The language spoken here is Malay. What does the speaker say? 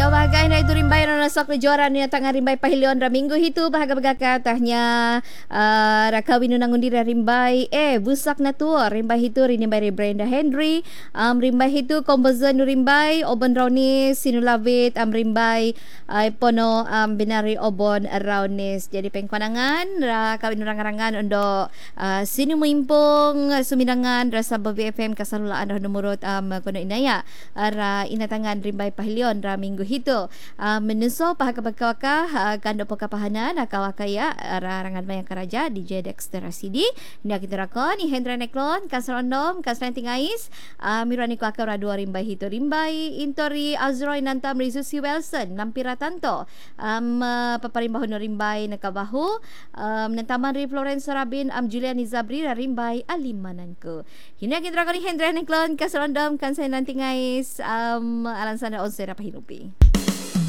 Yo bagay na itu rimbay na nasok na jora niya tangan rimbay pahilion ra minggu hitu bahaga katahnya rakawin nang undi ra rimbay busak na tu rimbay hitu rimbay Brenda Henry rimbay hitu komposer nu rimbay obon raunis sinulavit rimbay pono binari obon raunis jadi pengkonangan rakawin rangarangan undo sinu muimpong suminangan rasa BFM kasalulaan nomorot kono inaya ra inatangan rimbay pahilion ra minggu hito menuso pahakabakawaka kando pokapahanan akawakaya rarangan mayang karaja DJ Dexter Rasidi ndia kita rakon ni Hendra Neklon kasrondom kasran tingais mirani ko akara dua rimbay hito rimbay intori Azroy nantam Rizusi Wilson lampira tanto paparimbahon no rimbay nakabahu nantaman ri Florence Rabin Julian Izabri rimbay alimanan ko hina kita rakon ni Hendra Neklon kasrondom kansan tingais alan sana 11 ra pahinupi.